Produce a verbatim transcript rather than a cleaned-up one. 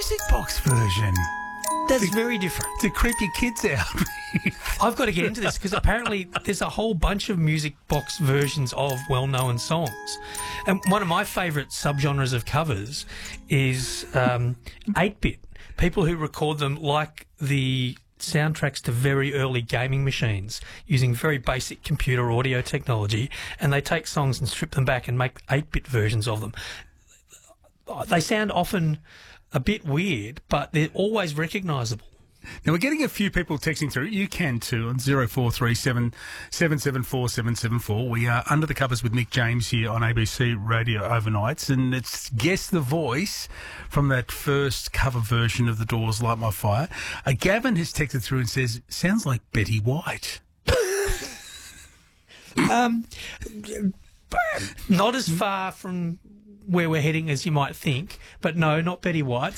music box version. That's very different. To creep your kids out. I've got to get into this because apparently there's a whole bunch of music box versions of well-known songs. And one of my favourite subgenres of covers is um, eight-bit. People who record them like the soundtracks to very early gaming machines using very basic computer audio technology, and they take songs and strip them back and make eight-bit versions of them. They sound often a bit weird, but they're always recognisable. Now, we're getting a few people texting through. You can too on zero four three seven, seven seven four, seven seven four. We are Under the Covers with Nick James here on A B C Radio Overnights, and it's Guess the Voice from that first cover version of The Doors' Light My Fire. Uh, Gavin has texted through and says, sounds like Betty White. um, not as far from where we're heading as you might think, but no, not Betty White.